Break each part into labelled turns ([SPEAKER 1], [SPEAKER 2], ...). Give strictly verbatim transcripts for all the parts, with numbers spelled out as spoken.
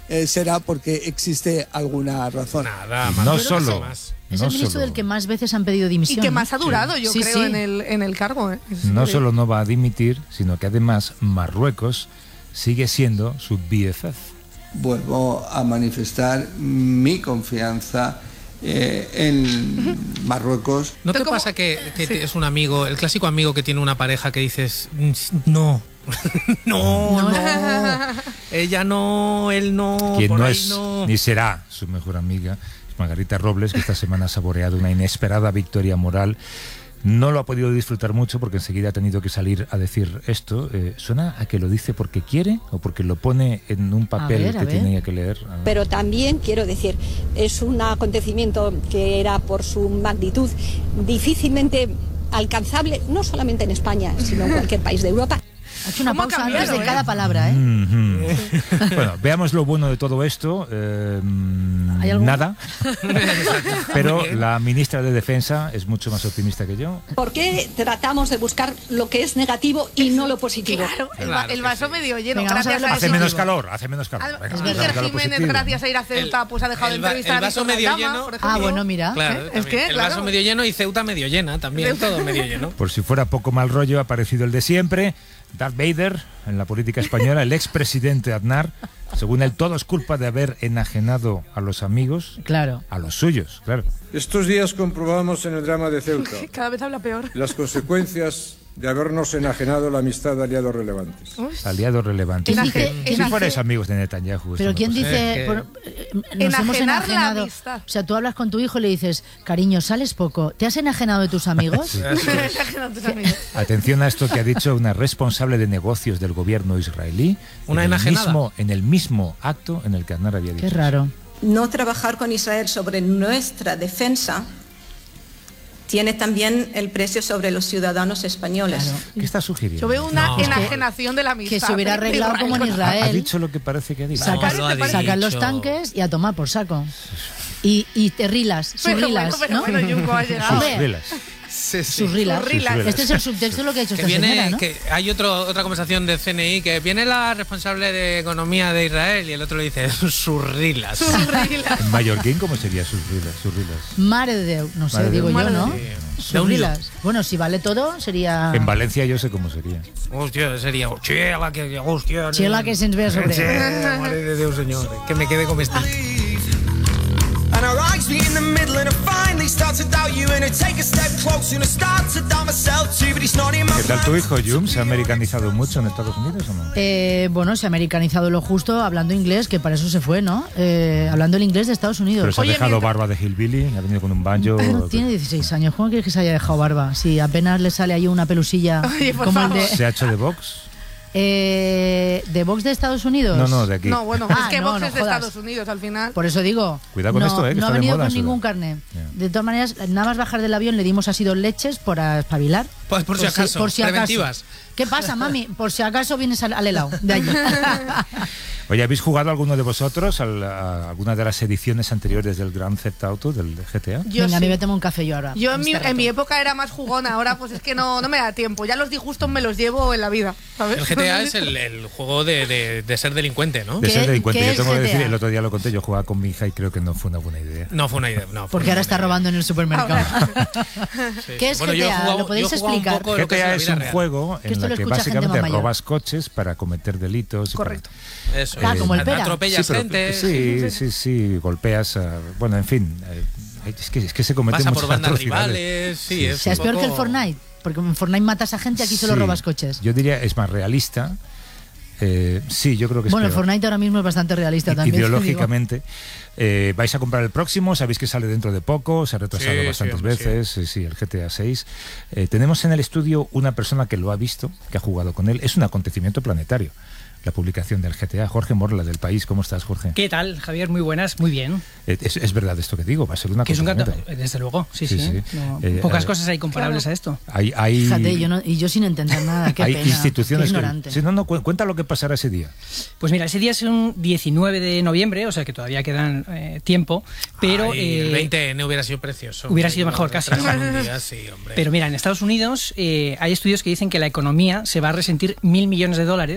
[SPEAKER 1] eh, será porque existe alguna razón.
[SPEAKER 2] Nada,
[SPEAKER 3] más no solo.
[SPEAKER 2] Más.
[SPEAKER 4] Es
[SPEAKER 3] no
[SPEAKER 4] el ministro
[SPEAKER 3] solo.
[SPEAKER 4] del que más veces han pedido dimisión.
[SPEAKER 5] Y que más
[SPEAKER 4] ¿no?
[SPEAKER 5] ha durado, sí. yo
[SPEAKER 4] sí,
[SPEAKER 5] creo,
[SPEAKER 4] sí.
[SPEAKER 5] En, el, en el cargo. ¿eh?
[SPEAKER 3] No solo no va a dimitir, sino que además Marruecos sigue siendo su B F F.
[SPEAKER 1] Vuelvo a manifestar mi confianza eh, en Marruecos.
[SPEAKER 2] ¿No te
[SPEAKER 5] como...
[SPEAKER 2] pasa que, que
[SPEAKER 5] sí.
[SPEAKER 2] es un amigo, el clásico amigo que tiene una pareja que dices, no, no, no, no, ella no, él no,
[SPEAKER 3] Quien
[SPEAKER 2] por
[SPEAKER 3] no
[SPEAKER 2] ahí
[SPEAKER 3] es
[SPEAKER 2] no.
[SPEAKER 3] ni será su mejor amiga es Margarita Robles, que esta semana ha saboreado una inesperada victoria moral. No lo ha podido disfrutar mucho porque enseguida ha tenido que salir a decir esto. Eh, ¿Suena a que lo dice porque quiere o porque lo pone en un papel
[SPEAKER 4] ver,
[SPEAKER 3] que tenía que leer?
[SPEAKER 6] Pero también, quiero decir, es un acontecimiento que era por su magnitud difícilmente alcanzable, no solamente en España, sino en cualquier país de Europa.
[SPEAKER 4] Ha hecho una pausa
[SPEAKER 5] cambiado,
[SPEAKER 4] antes de
[SPEAKER 5] eh?
[SPEAKER 4] cada palabra, ¿eh?
[SPEAKER 3] Mm-hmm. Bueno, veamos lo bueno de todo esto. Eh, nada. Pero la ministra de Defensa es mucho más optimista que yo.
[SPEAKER 6] ¿Por qué tratamos de buscar lo que es negativo y no lo positivo?
[SPEAKER 5] Claro, el,
[SPEAKER 2] Claro
[SPEAKER 5] el vaso
[SPEAKER 2] sí.
[SPEAKER 5] medio lleno.
[SPEAKER 4] Venga, vamos a
[SPEAKER 5] gracias
[SPEAKER 4] ver lo
[SPEAKER 5] a
[SPEAKER 3] Hace
[SPEAKER 5] eso.
[SPEAKER 3] menos calor, hace menos calor.
[SPEAKER 5] Al-
[SPEAKER 3] Venga,
[SPEAKER 5] Iker
[SPEAKER 3] vamos a ver lo
[SPEAKER 5] Jiménez,
[SPEAKER 3] positivo.
[SPEAKER 5] gracias a ir a Ceuta, pues ha dejado de
[SPEAKER 2] el va-
[SPEAKER 5] entrevistar
[SPEAKER 2] el
[SPEAKER 5] a
[SPEAKER 2] vaso
[SPEAKER 5] Víctor
[SPEAKER 2] medio
[SPEAKER 5] Galdama,
[SPEAKER 2] lleno.
[SPEAKER 5] por ejemplo.
[SPEAKER 4] Ah, bueno, mira.
[SPEAKER 2] Claro,
[SPEAKER 5] ¿Eh? Es que,
[SPEAKER 2] el
[SPEAKER 5] claro.
[SPEAKER 2] vaso medio lleno y Ceuta medio llena también, todo medio lleno.
[SPEAKER 3] Por si fuera poco mal rollo, ha aparecido el de siempre, Darth Vader, en la política española, el expresidente Aznar. Según él, todo es culpa de haber enajenado a los amigos,
[SPEAKER 4] Claro.
[SPEAKER 3] a los suyos, claro.
[SPEAKER 7] Estos días comprobamos en el drama de Ceuta
[SPEAKER 5] Cada vez habla peor.
[SPEAKER 7] las consecuencias de habernos enajenado la amistad de aliados relevantes.
[SPEAKER 3] Aliados relevantes.
[SPEAKER 4] ¿Quién dice-
[SPEAKER 3] Si
[SPEAKER 4] quién dice-
[SPEAKER 3] fuerais amigos de Netanyahu.
[SPEAKER 4] Pero
[SPEAKER 3] eso
[SPEAKER 4] ¿quién
[SPEAKER 3] no pasa.
[SPEAKER 4] dice?
[SPEAKER 2] Es que-
[SPEAKER 4] por- eh, nos
[SPEAKER 5] Enajenar
[SPEAKER 4] hemos
[SPEAKER 5] la
[SPEAKER 4] enajenado.
[SPEAKER 5] amistad.
[SPEAKER 4] O sea, tú hablas con tu hijo y le dices, cariño, sales poco. ¿Te has enajenado de tus amigos?
[SPEAKER 3] Atención a esto que ha dicho una responsable de negocios del gobierno israelí.
[SPEAKER 2] Una
[SPEAKER 3] en el
[SPEAKER 2] enajenada.
[SPEAKER 3] mismo, en el mismo acto en el que Aznar había dicho.
[SPEAKER 4] Qué raro.
[SPEAKER 8] No trabajar con Israel sobre nuestra defensa tiene también el precio sobre los ciudadanos españoles.
[SPEAKER 4] Claro.
[SPEAKER 3] ¿Qué está sugiriendo?
[SPEAKER 5] Yo veo una
[SPEAKER 2] No.
[SPEAKER 5] enajenación de la amistad.
[SPEAKER 4] Que se hubiera
[SPEAKER 5] de
[SPEAKER 4] arreglado como en
[SPEAKER 5] con-
[SPEAKER 3] Ha, ha
[SPEAKER 4] Israel.
[SPEAKER 3] dicho lo que parece que ha dicho.
[SPEAKER 2] No,
[SPEAKER 4] Sacan,
[SPEAKER 2] lo ha dicho.
[SPEAKER 4] sacan los tanques y a tomar por saco. Y, y te rilas,
[SPEAKER 5] Pero
[SPEAKER 4] surrilas,
[SPEAKER 5] bueno, pero
[SPEAKER 4] ¿no?
[SPEAKER 5] bueno, Junco ha llegado.
[SPEAKER 3] Sus
[SPEAKER 4] Hombre,
[SPEAKER 3] velas.
[SPEAKER 2] Sí, sí.
[SPEAKER 4] surrilas.
[SPEAKER 5] Surrilas.
[SPEAKER 4] Este es el subtexto de lo que ha hecho
[SPEAKER 2] Que
[SPEAKER 4] esta
[SPEAKER 2] viene,
[SPEAKER 4] señora, ¿no?
[SPEAKER 2] que hay otro, otra conversación del C N I que viene la responsable de economía de Israel y el otro le dice surrilas.
[SPEAKER 5] Surrilas.
[SPEAKER 3] En mallorquín, ¿cómo sería sus rilas? Sus rilas.
[SPEAKER 4] Mare de Déu, no sé,
[SPEAKER 3] Mare de
[SPEAKER 4] digo
[SPEAKER 3] Déu.
[SPEAKER 4] yo, ¿no?
[SPEAKER 2] Sí.
[SPEAKER 4] Surrilas. Bueno, si vale todo, sería...
[SPEAKER 3] En Valencia yo sé cómo sería.
[SPEAKER 2] Hostia, sería hostia, que hostia.
[SPEAKER 4] Chela que se'ns ve a sobre.
[SPEAKER 2] Sí, madre de Dios, señor, que me quede comestible.
[SPEAKER 9] And our eyes meet in the middle and I finally start to doubt you and I take a step closer and I start to doubt myself too, but it's not in my
[SPEAKER 3] ¿Qué tal tu hijo, Jum? ¿Se ha americanizado mucho en Estados Unidos o no?
[SPEAKER 4] Eh, bueno, se ha americanizado lo justo hablando inglés, que para eso se fue, ¿no? Eh, hablando el inglés de Estados
[SPEAKER 3] Pero
[SPEAKER 4] Unidos.
[SPEAKER 3] se ha
[SPEAKER 5] Oye,
[SPEAKER 3] dejado
[SPEAKER 5] mientras-
[SPEAKER 3] barba de hillbilly, ha venido con un banjo.
[SPEAKER 4] No tiene dieciséis años, ¿cómo quieres que se haya dejado barba? Si apenas le sale ahí una pelusilla
[SPEAKER 5] Oye, por
[SPEAKER 4] como el
[SPEAKER 5] favor.
[SPEAKER 4] de...
[SPEAKER 3] ¿Se ha hecho de box?
[SPEAKER 4] Eh, ¿De Vox de Estados Unidos?
[SPEAKER 3] No, no, de aquí.
[SPEAKER 5] No, bueno,
[SPEAKER 4] Ah,
[SPEAKER 5] es que
[SPEAKER 4] no,
[SPEAKER 5] Vox
[SPEAKER 4] no
[SPEAKER 5] es de
[SPEAKER 4] jodas.
[SPEAKER 5] Estados Unidos al final.
[SPEAKER 4] Por eso digo.
[SPEAKER 3] Cuidado con
[SPEAKER 4] no,
[SPEAKER 3] esto, eh, que
[SPEAKER 4] no
[SPEAKER 3] está
[SPEAKER 4] ha
[SPEAKER 3] de
[SPEAKER 4] venido
[SPEAKER 3] moda
[SPEAKER 4] con
[SPEAKER 3] eso,
[SPEAKER 4] ningún
[SPEAKER 3] ¿eh?
[SPEAKER 4] carnet.
[SPEAKER 3] Ya.
[SPEAKER 4] De todas maneras, nada más bajar del avión le dimos así dos leches para espabilar.
[SPEAKER 2] Pues por si acaso,
[SPEAKER 4] por si acaso.
[SPEAKER 2] preventivas.
[SPEAKER 4] ¿Qué pasa, mami? Por si acaso vienes al, al helado de allí.
[SPEAKER 3] Oye, ¿habéis jugado alguno de vosotros a, la- a alguna de las ediciones anteriores del Grand Theft Auto, del G T A?
[SPEAKER 5] Yo
[SPEAKER 4] Venga, a mí
[SPEAKER 5] sí.
[SPEAKER 4] me tomo un café yo ahora.
[SPEAKER 5] Yo en mi,
[SPEAKER 4] este rato.
[SPEAKER 5] en mi época era más jugona, ahora pues es que no, no me da tiempo. Ya los disgustos me los llevo en la vida, ¿sabes?
[SPEAKER 2] El G T A es el, el juego de, de, de ser delincuente, ¿no?
[SPEAKER 3] De
[SPEAKER 4] ¿Qué-
[SPEAKER 3] ser delincuente.
[SPEAKER 4] qué
[SPEAKER 3] Yo
[SPEAKER 4] es
[SPEAKER 3] tengo que
[SPEAKER 4] G T A?
[SPEAKER 3] decir, el otro día lo conté, yo jugaba con mi hija y creo que no fue una buena idea.
[SPEAKER 2] No fue una idea, no. fue
[SPEAKER 4] Porque
[SPEAKER 2] una
[SPEAKER 4] ahora está
[SPEAKER 2] buena
[SPEAKER 4] robando en el supermercado.
[SPEAKER 2] Sí.
[SPEAKER 4] ¿Qué es
[SPEAKER 2] Bueno, yo he
[SPEAKER 4] G T A?
[SPEAKER 2] jugado-
[SPEAKER 4] ¿Lo podéis
[SPEAKER 2] yo he jugado un
[SPEAKER 4] explicar?
[SPEAKER 2] poco de lo que
[SPEAKER 3] G T A
[SPEAKER 2] la
[SPEAKER 3] es
[SPEAKER 2] vida
[SPEAKER 3] un
[SPEAKER 2] real.
[SPEAKER 3] juego
[SPEAKER 4] Que
[SPEAKER 3] en
[SPEAKER 4] esto
[SPEAKER 3] el
[SPEAKER 4] lo
[SPEAKER 3] que
[SPEAKER 4] escucha gente
[SPEAKER 3] básicamente
[SPEAKER 4] más mayor.
[SPEAKER 3] robas coches para cometer delitos. y para-
[SPEAKER 5] Correcto.
[SPEAKER 2] Eso.
[SPEAKER 4] Ah,
[SPEAKER 2] es.
[SPEAKER 4] como el Pera.
[SPEAKER 2] Atropellas
[SPEAKER 3] Sí, pero-
[SPEAKER 2] gente.
[SPEAKER 3] sí, sí, sí, golpeas. a- bueno, en fin, eh, es que, es que se cometen
[SPEAKER 2] Pasa por
[SPEAKER 3] muchas
[SPEAKER 2] bandas
[SPEAKER 3] atrocidades.
[SPEAKER 2] rivales. Sí,
[SPEAKER 3] Sí,
[SPEAKER 2] es
[SPEAKER 4] O sea, es
[SPEAKER 2] un
[SPEAKER 4] peor que el
[SPEAKER 2] poco-
[SPEAKER 4] Fortnite. Porque en Fortnite matas a gente, aquí solo
[SPEAKER 3] Sí,
[SPEAKER 4] robas coches.
[SPEAKER 3] Yo diría, es más realista. Eh, sí, yo creo que es
[SPEAKER 4] Bueno, el
[SPEAKER 3] peor.
[SPEAKER 4] Fortnite ahora mismo es bastante realista también. te digo.
[SPEAKER 3] Ideológicamente, eh, vais a comprar el próximo, sabéis que sale dentro de poco, se ha retrasado
[SPEAKER 2] Sí, sí,
[SPEAKER 3] bastantes
[SPEAKER 2] hombre,
[SPEAKER 3] veces, sí. sí, el G T A seis. Eh, tenemos en el estudio una persona que lo ha visto, que ha jugado con él. Es un acontecimiento planetario, la publicación del G T A. Jorge Morla, del País. ¿Cómo estás, Jorge?
[SPEAKER 10] ¿Qué tal, Javier? Muy buenas, muy bien.
[SPEAKER 3] Eh, es, es verdad esto que digo, va a ser una
[SPEAKER 10] Que es un
[SPEAKER 3] cosa.
[SPEAKER 10] canto, desde luego, sí, sí.
[SPEAKER 3] Sí, sí.
[SPEAKER 10] No,
[SPEAKER 3] Eh,
[SPEAKER 10] pocas
[SPEAKER 3] eh,
[SPEAKER 10] cosas hay comparables
[SPEAKER 5] claro.
[SPEAKER 10] a esto.
[SPEAKER 3] Hay, hay,
[SPEAKER 4] Fíjate, yo no- y yo sin entender nada. Qué
[SPEAKER 3] hay
[SPEAKER 4] pena.
[SPEAKER 3] instituciones
[SPEAKER 4] Qué
[SPEAKER 3] que...
[SPEAKER 4] ignorante.
[SPEAKER 3] Sí, no, no, cu- cuenta lo que pasará ese día.
[SPEAKER 10] Pues mira, ese día es un diecinueve de noviembre, o sea que todavía quedan eh, tiempo, pero...
[SPEAKER 2] Ay, el
[SPEAKER 10] eh,
[SPEAKER 2] veinte de enero hubiera sido precioso.
[SPEAKER 10] hubiera sido mejor, casi, ¿no?
[SPEAKER 2] Retrasar un día, sí, hombre.
[SPEAKER 10] Pero mira, en Estados Unidos eh, hay estudios que dicen que la economía se va a resentir mil millones de dólares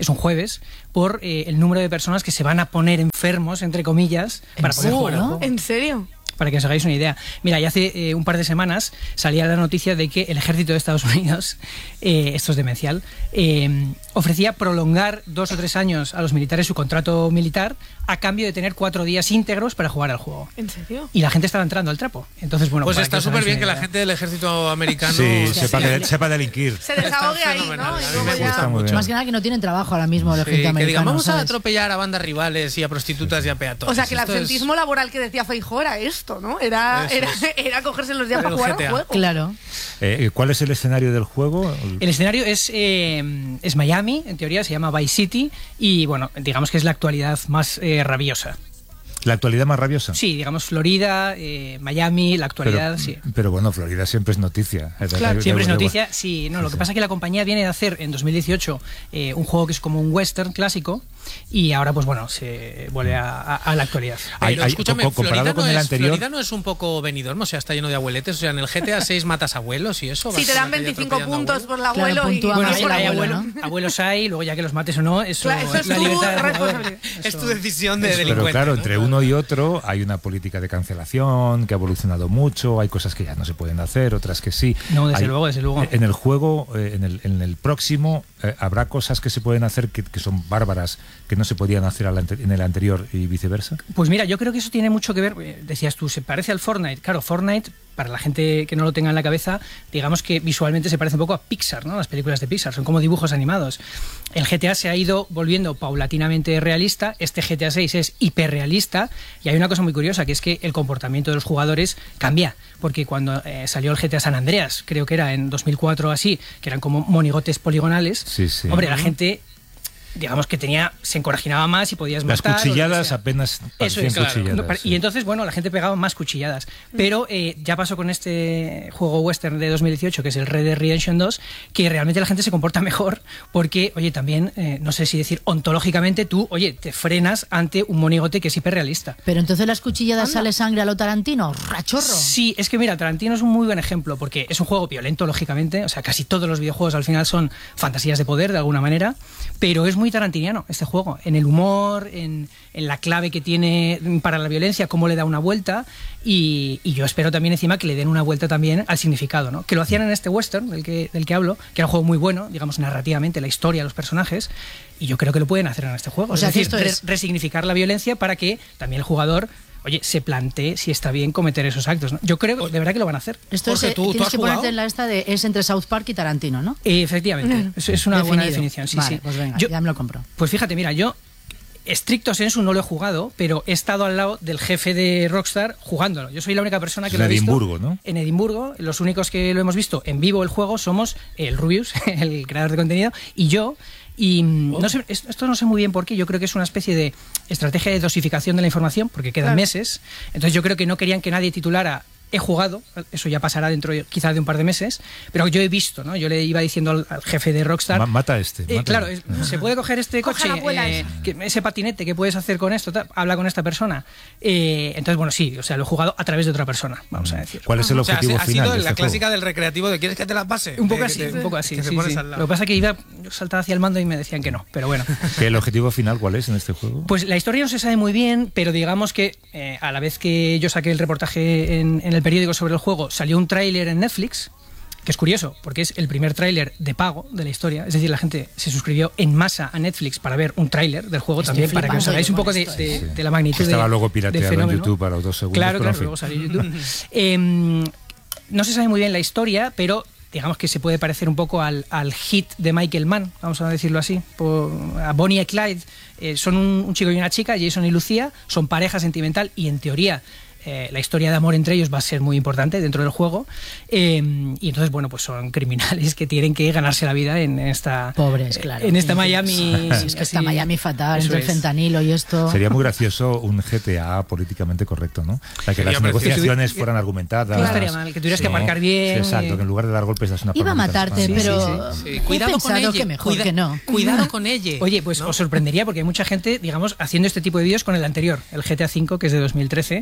[SPEAKER 10] es un jueves, por eh, el número de personas que se van a poner enfermos, entre comillas, para poder jugar al juego.
[SPEAKER 5] ¿En serio?
[SPEAKER 10] Para que os hagáis una idea. Mira, ya hace eh, un par de semanas salía la noticia de que el ejército de Estados Unidos, eh, esto es demencial, eh, ofrecía prolongar dos o tres años a los militares su contrato militar a cambio de tener cuatro días íntegros para jugar al juego.
[SPEAKER 5] ¿En serio?
[SPEAKER 10] Y la gente estaba entrando al trapo. Entonces, bueno,
[SPEAKER 2] pues
[SPEAKER 10] para
[SPEAKER 2] está
[SPEAKER 10] que os
[SPEAKER 2] súper
[SPEAKER 10] hagáis
[SPEAKER 2] bien
[SPEAKER 10] una
[SPEAKER 2] que la
[SPEAKER 10] idea.
[SPEAKER 2] gente del ejército americano
[SPEAKER 3] Sí,
[SPEAKER 2] sí,
[SPEAKER 3] sepa,
[SPEAKER 2] sí,
[SPEAKER 3] de- sepa delinquir.
[SPEAKER 5] Se desahogue ahí, ¿no? Y
[SPEAKER 2] A mí
[SPEAKER 5] luego
[SPEAKER 2] me
[SPEAKER 5] ya-
[SPEAKER 2] gusta mucho.
[SPEAKER 4] Más que nada que no tienen trabajo ahora mismo el
[SPEAKER 2] Sí,
[SPEAKER 4] ejército
[SPEAKER 2] que digan,
[SPEAKER 4] americano,
[SPEAKER 2] vamos a
[SPEAKER 4] ¿sabes?
[SPEAKER 2] atropellar a bandas rivales y a prostitutas y a peatones.
[SPEAKER 5] O sea, que el
[SPEAKER 2] Esto es-
[SPEAKER 5] absentismo laboral que decía Feijóo era esto, ¿no? Era,
[SPEAKER 2] Eso
[SPEAKER 5] era,
[SPEAKER 2] es.
[SPEAKER 5] era cogerse los días
[SPEAKER 2] Era
[SPEAKER 5] para
[SPEAKER 2] el
[SPEAKER 5] jugar
[SPEAKER 2] G T A.
[SPEAKER 5] al juego.
[SPEAKER 4] Claro.
[SPEAKER 3] Eh, ¿Cuál es el escenario del juego?
[SPEAKER 10] El escenario es, eh, es Miami, en teoría, se llama Vice City, y bueno, digamos que es la actualidad más eh, rabiosa.
[SPEAKER 3] ¿La actualidad más rabiosa?
[SPEAKER 10] Sí, digamos Florida, eh, Miami, la actualidad,
[SPEAKER 3] pero,
[SPEAKER 10] sí.
[SPEAKER 3] pero bueno, Florida siempre es noticia. Da-
[SPEAKER 10] Claro,
[SPEAKER 3] da-
[SPEAKER 10] siempre es
[SPEAKER 3] da- da-
[SPEAKER 10] noticia. Sí, no, lo que
[SPEAKER 3] Sí.
[SPEAKER 10] pasa es que la compañía viene de hacer en dos mil dieciocho eh, un juego que es como un western clásico y ahora, pues bueno, se vuelve a, a- a la actualidad.
[SPEAKER 3] Hay-
[SPEAKER 2] Pero
[SPEAKER 3] hay-
[SPEAKER 2] escúchame,
[SPEAKER 3] co- comparado
[SPEAKER 2] Florida,
[SPEAKER 3] con
[SPEAKER 2] no
[SPEAKER 3] el
[SPEAKER 2] es,
[SPEAKER 3] anterior-
[SPEAKER 2] Florida no es un poco Benidorm, o sea, está lleno de abueletes. O sea, en el G T A seis matas abuelos y eso.
[SPEAKER 5] Si
[SPEAKER 2] vas
[SPEAKER 5] te
[SPEAKER 2] por
[SPEAKER 5] dan
[SPEAKER 2] la calle
[SPEAKER 5] veinticinco
[SPEAKER 2] atropellando
[SPEAKER 5] puntos por el
[SPEAKER 4] Claro,
[SPEAKER 5] abuelo y...
[SPEAKER 4] puntúa
[SPEAKER 10] Bueno,
[SPEAKER 4] más
[SPEAKER 10] hay,
[SPEAKER 4] el
[SPEAKER 10] hay
[SPEAKER 4] abuelo,
[SPEAKER 10] abuelo-
[SPEAKER 4] ¿no?
[SPEAKER 10] abuelos hay, luego ya que los mates o no, eso,
[SPEAKER 5] Claro, eso es
[SPEAKER 10] la
[SPEAKER 5] tu
[SPEAKER 10] libertad del jugador.
[SPEAKER 5] responsabilidad.
[SPEAKER 2] Es tu decisión de
[SPEAKER 3] Pero
[SPEAKER 2] delincuente.
[SPEAKER 3] claro,
[SPEAKER 2] ¿no?
[SPEAKER 3] entre uno y otro hay una política de cancelación que ha evolucionado mucho, hay cosas que ya no se pueden hacer, otras que sí.
[SPEAKER 10] No, desde
[SPEAKER 3] Hay-
[SPEAKER 10] luego, desde luego.
[SPEAKER 3] En el juego, eh, en, el, en el próximo, eh, habrá cosas que se pueden hacer que, que son bárbaras, que no se podían hacer al ante- en el anterior y viceversa.
[SPEAKER 10] Pues mira, yo creo que eso tiene mucho que ver, eh, decías tú, se parece al Fortnite. Claro, Fortnite, para la gente que no lo tenga en la cabeza, digamos que visualmente se parece un poco a Pixar, ¿no? Las películas de Pixar, son como dibujos animados. El G T A se ha ido volviendo paulatinamente realista, este G T A seis es hiperrealista, y hay una cosa muy curiosa, que es que el comportamiento de los jugadores cambia, porque cuando eh, salió el G T A San Andreas, creo que era en dos mil cuatro o así, que eran como monigotes poligonales,
[SPEAKER 3] Sí, sí.
[SPEAKER 10] hombre, la gente... digamos que tenía, se encorajinaba más y podías
[SPEAKER 3] Las
[SPEAKER 10] matar. o lo que
[SPEAKER 3] cuchilladas
[SPEAKER 10] sea.
[SPEAKER 3] apenas
[SPEAKER 10] Eso
[SPEAKER 3] parecían
[SPEAKER 10] es, claro.
[SPEAKER 3] cuchilladas,
[SPEAKER 10] No, pa-
[SPEAKER 3] sí.
[SPEAKER 10] Y entonces, bueno, la gente pegaba más cuchilladas. Pero eh, ya pasó con este juego western de dos mil dieciocho, que es el Red Dead Redemption dos, que realmente la gente se comporta mejor porque, oye, también, eh, no sé si decir ontológicamente, tú, oye, te frenas ante un monigote que es hiperrealista.
[SPEAKER 4] Pero entonces las cuchilladas sale sangre a lo Tarantino, rachorro.
[SPEAKER 10] Sí, es que mira, Tarantino es un muy buen ejemplo porque es un juego violento, lógicamente. O sea, casi todos los videojuegos al final son fantasías de poder, de alguna manera. Pero es muy tarantiniano este juego. En el humor, en, en la clave que tiene para la violencia, cómo le da una vuelta. Y, y yo espero también encima que le den una vuelta también al significado, ¿no? Que lo hacían en este western del que, del que hablo, que era un juego muy bueno, digamos, narrativamente, la historia, los personajes. Y yo creo que lo pueden hacer en este juego.
[SPEAKER 4] O sea,
[SPEAKER 10] es
[SPEAKER 4] que
[SPEAKER 10] decir,
[SPEAKER 4] esto
[SPEAKER 10] re-
[SPEAKER 4] es-
[SPEAKER 10] resignificar la violencia para que también el jugador, oye, se plantee si está bien cometer esos actos, ¿no? Yo creo que de verdad que lo van a hacer.
[SPEAKER 4] Esto
[SPEAKER 2] Jorge,
[SPEAKER 4] es, eh,
[SPEAKER 2] ¿tú- tú
[SPEAKER 4] tienes
[SPEAKER 2] has
[SPEAKER 4] que
[SPEAKER 2] jugado?
[SPEAKER 4] ponerte en la esta de es entre South Park y Tarantino, ¿no?
[SPEAKER 10] Eh, efectivamente, es, es una buena
[SPEAKER 4] Definido.
[SPEAKER 10] definición, sí,
[SPEAKER 4] Vale,
[SPEAKER 10] sí.
[SPEAKER 4] pues venga,
[SPEAKER 10] Yo-
[SPEAKER 4] ya me lo compro.
[SPEAKER 10] Pues fíjate, mira, yo estricto sensu no lo he jugado, pero he estado al lado del jefe de Rockstar jugándolo. Yo soy la única persona que
[SPEAKER 3] En
[SPEAKER 10] lo he visto.
[SPEAKER 3] Edimburgo, ¿no?
[SPEAKER 10] En Edimburgo, los únicos que lo hemos visto en vivo el juego somos el Rubius, el creador de contenido, y yo. Y mm, no sé, es- esto no sé muy bien por qué, yo creo que es una especie de estrategia de dosificación de la información, porque quedan
[SPEAKER 5] Claro.
[SPEAKER 10] meses. Entonces yo creo que no querían que nadie titulara he jugado, eso ya pasará dentro quizá de un par de meses, pero yo he visto, ¿no? Yo le iba diciendo al, al jefe de Rockstar...
[SPEAKER 3] Ma- mata a este.
[SPEAKER 10] Eh,
[SPEAKER 3] mata
[SPEAKER 10] claro,
[SPEAKER 3] a-
[SPEAKER 10] es- se puede coger este
[SPEAKER 5] Coge
[SPEAKER 10] coche,
[SPEAKER 5] a la abuela
[SPEAKER 10] eh,
[SPEAKER 5] esa.
[SPEAKER 10] que- ese patinete, ¿qué puedes hacer con esto? Tal, habla con esta persona. Eh, entonces, bueno, sí, o sea, lo he jugado a través de otra persona, vamos a decir.
[SPEAKER 3] ¿Cuál es el
[SPEAKER 2] O sea,
[SPEAKER 3] objetivo
[SPEAKER 2] ha
[SPEAKER 3] final
[SPEAKER 2] sido
[SPEAKER 3] de
[SPEAKER 2] la
[SPEAKER 3] este
[SPEAKER 2] clásica
[SPEAKER 3] juego?
[SPEAKER 2] del recreativo de ¿quieres que te la pase?
[SPEAKER 10] Un poco
[SPEAKER 2] Que
[SPEAKER 10] así,
[SPEAKER 2] te-
[SPEAKER 10] un poco así.
[SPEAKER 2] que te
[SPEAKER 10] sí,
[SPEAKER 2] pones
[SPEAKER 10] sí.
[SPEAKER 2] al lado.
[SPEAKER 10] Lo que pasa es que iba, yo saltaba hacia el mando y me decían que no, pero bueno.
[SPEAKER 3] ¿Que el objetivo final cuál es en este juego?
[SPEAKER 10] Pues la historia no se sabe muy bien, pero digamos que eh, a la vez que yo saqué el reportaje en, en el periódico sobre el juego, salió un tráiler en Netflix, que es curioso, porque es el primer tráiler de pago de la historia. Es decir, la gente se suscribió en masa a Netflix para ver un tráiler del juego
[SPEAKER 4] Estoy
[SPEAKER 10] también, para que os
[SPEAKER 4] flipando
[SPEAKER 10] hagáis
[SPEAKER 4] yo
[SPEAKER 10] un
[SPEAKER 4] con
[SPEAKER 10] poco de,
[SPEAKER 4] esto,
[SPEAKER 10] de-
[SPEAKER 3] Sí.
[SPEAKER 10] de la magnitud
[SPEAKER 3] Que estaba
[SPEAKER 10] de-
[SPEAKER 3] luego
[SPEAKER 10] del
[SPEAKER 3] pirateado en
[SPEAKER 10] fenómeno.
[SPEAKER 3] YouTube para los dos segundos.
[SPEAKER 10] Claro,
[SPEAKER 3] pero en
[SPEAKER 10] claro,
[SPEAKER 3] fin.
[SPEAKER 10] luego salió en YouTube. Em, no se sabe muy bien la historia, pero digamos que se puede parecer un poco al, al hit de Michael Mann, vamos a decirlo así, por, a Bonnie y Clyde. Eh, son un, un chico y una chica, Jason y Lucía, son pareja sentimental y en teoría eh, la historia de amor entre ellos va a ser muy importante dentro del juego. Eh, y entonces, bueno, pues son criminales que tienen que ganarse la vida en esta...
[SPEAKER 4] Pobres, claro.
[SPEAKER 10] En esta Miami...
[SPEAKER 4] Sí, es que está
[SPEAKER 10] así-
[SPEAKER 4] Miami fatal,
[SPEAKER 10] Eso
[SPEAKER 4] entre el
[SPEAKER 10] es.
[SPEAKER 4] fentanilo y esto.
[SPEAKER 3] Sería muy gracioso un G T A políticamente correcto, ¿no? O sea, que
[SPEAKER 2] Sería
[SPEAKER 3] las
[SPEAKER 2] precioso.
[SPEAKER 3] negociaciones fueran argumentadas.
[SPEAKER 10] No estaría mal, que tuvieras que aparcar bien,
[SPEAKER 3] Sí, exacto,
[SPEAKER 10] y-
[SPEAKER 3] que en lugar de dar golpes das una
[SPEAKER 4] Iba a
[SPEAKER 3] palmadita
[SPEAKER 4] matarte,
[SPEAKER 3] en la espalda.
[SPEAKER 4] pero
[SPEAKER 2] Sí,
[SPEAKER 4] he
[SPEAKER 2] cuidado con
[SPEAKER 4] pensado
[SPEAKER 2] ella.
[SPEAKER 4] que mejor
[SPEAKER 2] Cuida-
[SPEAKER 4] que no.
[SPEAKER 2] Cuidado con ella.
[SPEAKER 10] Oye, pues
[SPEAKER 2] ¿no?
[SPEAKER 10] os sorprendería porque hay mucha gente, digamos, haciendo este tipo de vídeos con el anterior, el G T A cinco, que es de dos mil trece, que es bueno.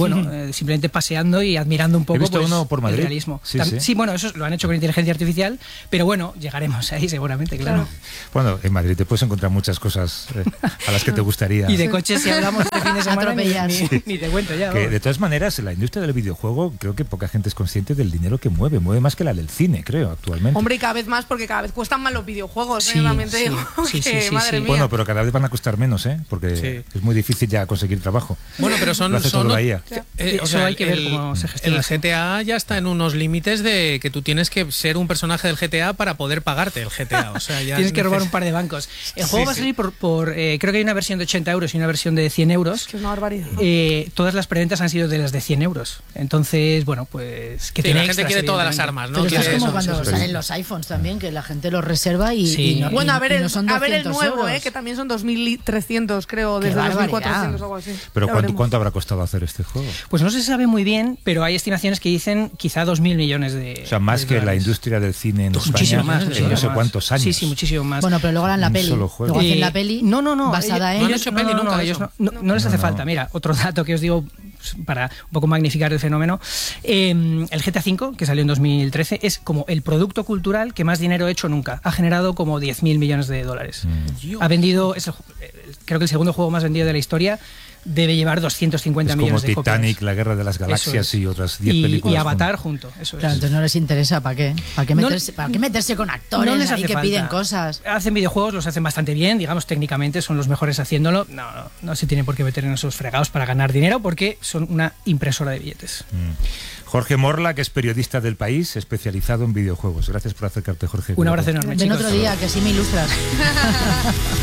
[SPEAKER 10] bueno, eh, simplemente paseando y admirando un poco.
[SPEAKER 3] He visto
[SPEAKER 10] pues,
[SPEAKER 3] uno por Madrid.
[SPEAKER 10] el realismo.
[SPEAKER 3] Sí,
[SPEAKER 10] Tam-
[SPEAKER 3] sí.
[SPEAKER 10] sí, bueno, eso lo han hecho con inteligencia artificial, pero bueno, llegaremos ahí seguramente, claro.
[SPEAKER 3] Bueno, en Madrid te puedes encontrar muchas cosas eh, a las que te gustaría.
[SPEAKER 10] Y de coches, si hablamos este fin de semana, ni,
[SPEAKER 4] Atropellar.
[SPEAKER 10] ni,
[SPEAKER 3] Sí.
[SPEAKER 10] ni te cuento ya.
[SPEAKER 3] Que,
[SPEAKER 10] vamos.
[SPEAKER 3] de todas maneras, la industria del videojuego, creo que poca gente es consciente del dinero que mueve. Mueve más que la del cine, creo, actualmente.
[SPEAKER 5] Hombre, y cada vez más porque cada vez cuestan más los videojuegos.
[SPEAKER 10] Sí,
[SPEAKER 5] ¿eh? También te
[SPEAKER 10] sí,
[SPEAKER 5] digo
[SPEAKER 10] sí,
[SPEAKER 5] que,
[SPEAKER 10] sí, sí,
[SPEAKER 5] madre
[SPEAKER 10] sí.
[SPEAKER 5] mía.
[SPEAKER 3] Bueno, pero cada vez van a costar menos, ¿eh? Porque
[SPEAKER 2] Sí.
[SPEAKER 3] es muy difícil ya conseguir trabajo.
[SPEAKER 2] Bueno, pero son...
[SPEAKER 3] Lo hace
[SPEAKER 2] son
[SPEAKER 3] todo la I A.
[SPEAKER 2] eh, o
[SPEAKER 10] Eso
[SPEAKER 2] sea,
[SPEAKER 10] hay que ver
[SPEAKER 2] el,
[SPEAKER 10] cómo se gestiona
[SPEAKER 2] el
[SPEAKER 10] eso.
[SPEAKER 2] G T A ya está en unos límites de que tú tienes que ser un personaje del G T A para poder pagarte el G T A. O sea, ya
[SPEAKER 10] Tienes que robar
[SPEAKER 2] neces-
[SPEAKER 10] un par de bancos. El
[SPEAKER 2] Sí,
[SPEAKER 10] juego va a
[SPEAKER 2] sí.
[SPEAKER 10] salir por, por eh, creo que hay una versión de ochenta euros y una versión de cien euros.
[SPEAKER 5] Que es una barbaridad.
[SPEAKER 10] Eh, todas las preventas han sido de las de cien euros. Entonces, bueno, pues... que
[SPEAKER 2] Sí,
[SPEAKER 10] tiene
[SPEAKER 2] la gente
[SPEAKER 10] extras,
[SPEAKER 2] quiere todas las
[SPEAKER 10] evidentemente.
[SPEAKER 2] armas, ¿no?
[SPEAKER 4] Pero esto es
[SPEAKER 2] Quiere
[SPEAKER 4] como
[SPEAKER 2] eso,
[SPEAKER 4] cuando
[SPEAKER 2] eso, eso.
[SPEAKER 4] salen los iPhones también, que la gente los reserva y,
[SPEAKER 10] Sí.
[SPEAKER 4] y no,
[SPEAKER 5] Bueno,
[SPEAKER 4] y-
[SPEAKER 5] a ver
[SPEAKER 4] y
[SPEAKER 5] el,
[SPEAKER 4] no son
[SPEAKER 5] a ver el
[SPEAKER 4] doscientos
[SPEAKER 5] nuevo,
[SPEAKER 4] euros.
[SPEAKER 5] eh, que también son dos mil trescientos, creo,
[SPEAKER 4] Qué
[SPEAKER 5] desde
[SPEAKER 4] barbaridad.
[SPEAKER 5] dos mil cuatrocientos o algo así.
[SPEAKER 3] Pero
[SPEAKER 5] Ya
[SPEAKER 3] ¿cuánto,
[SPEAKER 5] veremos.
[SPEAKER 3] ¿cuánto habrá costado hacer este juego?
[SPEAKER 10] Pues no se sabe muy bien, pero hay estimaciones que dicen quizá dos mil millones de
[SPEAKER 3] O sea, más
[SPEAKER 10] de
[SPEAKER 3] que la
[SPEAKER 10] dólares.
[SPEAKER 3] industria del cine en
[SPEAKER 10] Muchísimo
[SPEAKER 3] España
[SPEAKER 10] más,
[SPEAKER 3] en
[SPEAKER 10] muchísimo
[SPEAKER 3] no sé
[SPEAKER 10] más.
[SPEAKER 3] cuántos años.
[SPEAKER 10] Sí, sí, muchísimo más.
[SPEAKER 4] Bueno, pero luego harán la
[SPEAKER 3] Un
[SPEAKER 4] peli.
[SPEAKER 3] solo juego.
[SPEAKER 4] Luego hacen
[SPEAKER 10] Eh,
[SPEAKER 4] la peli
[SPEAKER 10] no, no, no,
[SPEAKER 4] basada
[SPEAKER 10] ellos-
[SPEAKER 4] en...
[SPEAKER 2] No han hecho
[SPEAKER 10] no,
[SPEAKER 2] peli
[SPEAKER 10] no, no,
[SPEAKER 2] nunca,
[SPEAKER 10] ellos
[SPEAKER 2] eso.
[SPEAKER 10] no, no, no les hace
[SPEAKER 3] No, no.
[SPEAKER 10] falta. Mira, otro dato que os digo pues, para un poco magnificar el fenómeno. Eh, el G T A cinco, que salió en dos mil trece, es como el producto cultural que más dinero ha hecho nunca. Ha generado como diez mil millones de dólares.
[SPEAKER 3] Mm.
[SPEAKER 10] Ha vendido, es el ju- eh, creo que el segundo juego más vendido de la historia, debe llevar doscientos cincuenta
[SPEAKER 3] Es como
[SPEAKER 10] millones de copias.
[SPEAKER 3] Titanic, La Guerra de las Galaxias
[SPEAKER 10] Eso es.
[SPEAKER 3] y otras diez
[SPEAKER 10] Y,
[SPEAKER 3] películas.
[SPEAKER 10] y Avatar junto, eso
[SPEAKER 4] Claro,
[SPEAKER 10] es.
[SPEAKER 4] entonces no les interesa, ¿para qué? ¿Para qué
[SPEAKER 10] No-
[SPEAKER 4] meterse, ¿para qué meterse con actores
[SPEAKER 10] no les
[SPEAKER 4] ahí
[SPEAKER 10] hace
[SPEAKER 4] que
[SPEAKER 10] falta.
[SPEAKER 4] piden cosas?
[SPEAKER 10] Hacen videojuegos, los hacen bastante bien, digamos, técnicamente son los mejores haciéndolo. No, no, no se tienen por qué meter en esos fregados para ganar dinero porque son una impresora de billetes.
[SPEAKER 3] Mm. Jorge Morla, que es periodista del País, especializado en videojuegos. Gracias por acercarte, Jorge.
[SPEAKER 10] Un abrazo enorme,
[SPEAKER 4] Ven
[SPEAKER 10] chicos.
[SPEAKER 4] otro día, que así me ilustras.